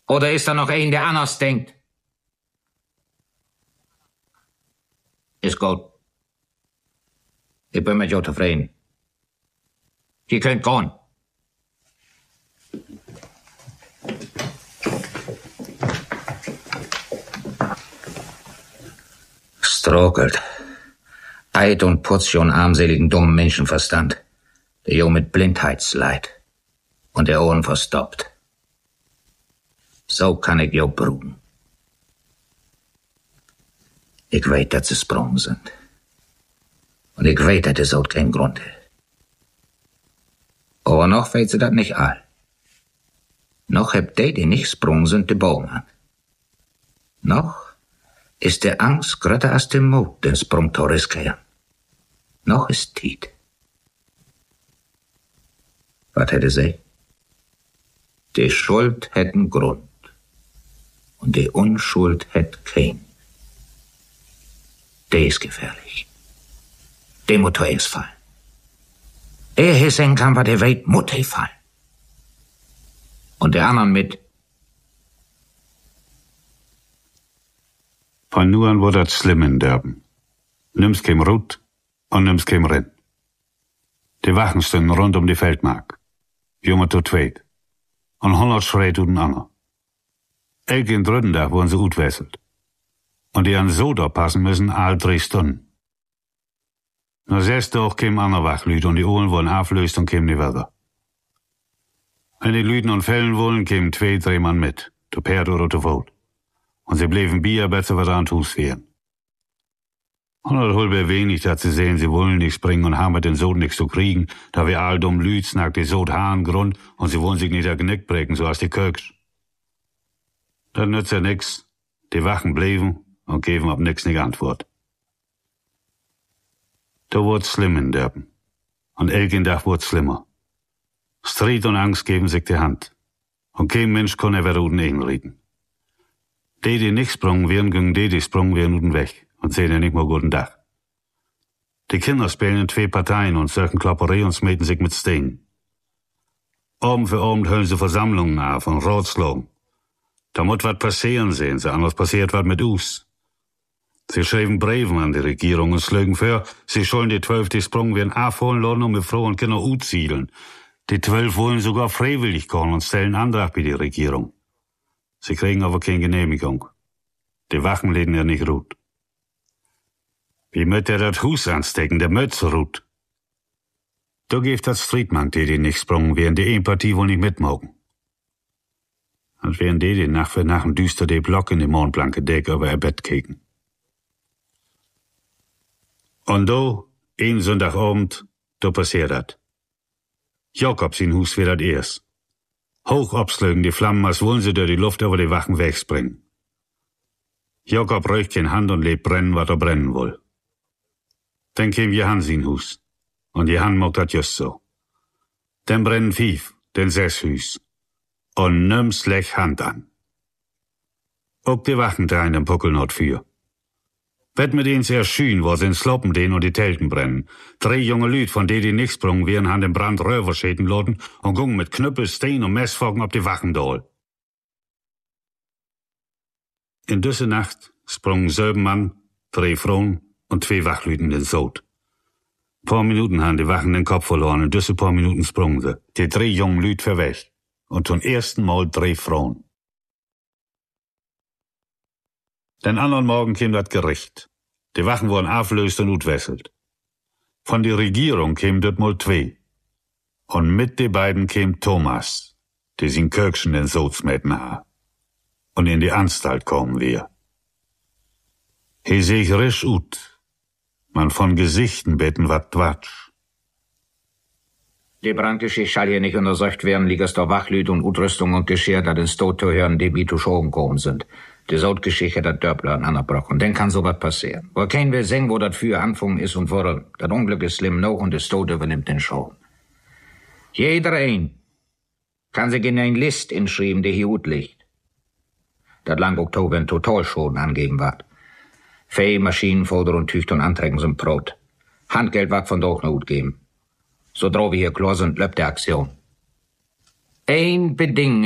Oder ist da noch ein, der anders denkt? Ist gut. Ich bin mit jou tevreden. Je könnt gehen. Strokelt. Eid und Portion armseligen dummen Menschenverstand, der jo mit Blindheitsleid und der Ohren verstoppt. So kann ich jo brugen. Ich weet, dat sie sprung sind. Und ich weet, dat es auch kein Grund hat. Aber noch weet sie dat nicht all. Noch hebt die nicht sprung sind, de Baumann. Noch ist der Angst grötter als der Mut, den Sprung zu riskieren. Noch ist Tiet. Was hätte sie? Die Schuld hätten Grund. Und die Unschuld hätt kein. Die ist gefährlich. Die muss zuerst fallen. Er sein kann, was der weit, muss er fallen. Und der anderen mit. Von nu an wurde das schlimm in Derben. Nimm's kein Rut und nimm's kein Renn. Die Wachen stünden rund die Feldmark. Junge zu zweit. Und 100 schreit den anderen. Elke dritten Tag wurden sie utwesselt. Und die an so da passen müssen all 3 Stunden. Na 6 Tag kämen andere Wachlüd und die Ohren wurden auflöst und kämen nicht weiter. Wenn die Lüden und Fällen wollen, kämen 2, 3 Mann mit. Zu Pferd oder zu Fuß. Und sie blieben Bier besser was an Hus fähren. Und das holt mir wenig, dass sie sehen, sie wollen nicht springen und haben mit den Sod nichts zu kriegen, da wir all dumm Lüd snackt die Sod Haaren Grund und sie wollen sich nicht der Genick brechen, so als die Köks. Das nützt ja nix. Die Wachen blieben und geben ab nix nicht Antwort. Da wurd's schlimm in Derben. Und elken Tag wurd's schlimmer. Streit und Angst geben sich die Hand. Und kein Mensch kann er wieder uden einreden. Die nicht sprungen werden, gingen die sprungen werden uden weg. Und sehen ja nicht mal guten Tag. Die Kinder spielen in 2 Parteien und söken Klopperei und smeten sich mit Steinen. Abend für Abend hören sie Versammlungen auf und Ratschlagen. Da muss was passieren, sehen sie, anders passiert was mit uns. Sie schreiben Briefen an die Regierung und schlagen vor, sie sollen die 12, die sprungen werden, aufholen lassen und mit Frauen und Kindern utsiedeln. Die 12 wollen sogar freiwillig kommen und stellen Antrag bei der Regierung. Sie kriegen aber keine Genehmigung. Die Wachen lehnen ja nicht ruht. Wie möcht er das Hus anstecken, der Mötze ruht? Da gibt das Friedmann, die nicht sprungen, während die Empathie wohl nicht mitmogen. Und während die Nacht für Nacht düster die Block in die mondblanke Decke über ihr Bett kicken. Und da, ein Sonntagabend, da passiert dat. Jakob sein Hus wird dat erst. Hoch abslögen die Flammen, als wollen sie durch die Luft über die Wachen wegspringen. Jakob räucht kein Hand und lebt brennen, was er brennen will. Dann käm Johann sein Hus. Und Johann mag dat just so. Dann brennen 5, dann 6 Hus. Und nimm's lech Hand an. Auch die Wachen dreien den Puckel not für. Wett mit ihnen sehr schön, wo sie sloppen den und die Telten brennen. 3 junge Lüd, von die nicht sprungen, wären han den Brand Röver schäden loten und gungen mit Knüppel, Stein und Messfogen auf die Wachen dohl. In düsse Nacht sprungen 7 Mann, 3 Frauen und 2 Wachlüden den Sod. Paar Minuten han die Wachen den Kopf verloren, in düsse paar Minuten sprungen sie. Die 3 jungen Lüd verwächt. Und zum ersten Mal 3 Frauen. Den anderen Morgen kam das Gericht. Die Wachen wurden auflöst und utwesselt. Von der Regierung kämen dort mal 2. Und mit die beiden käm Thomas, die sin Kökchen den Sodsmäten ha. Und in die Anstalt kommen wir. He sich risch ut. Man von Gesichten beten wat Quatsch. Die Brandgeschichte schall hier nicht untersucht werden, liegt es doch Wachlüd und Utrüstung und Geschirr, dat ins Tod zu hören, die wie zu Schogen gekommen sind. Die Sodgeschichte hat Dörpler anbrochen, dann kann sowas passieren. Wo kein will sehen, wo das für anfangen ist und warum. Das Unglück ist schlimm noch und das Tod übernimmt den Schogen. Jeder ein kann sich in ein List inschreiben, die hier gut liegt. Dat lang Oktober ein Totalschaden angeben wird. Fee, Maschinen, Foder und Tüchter und Anträgen sind Brot. Handgeld wird von doch noch gut geben. So drauf wir hier klar sind, läuft die Aktion. Ein Beding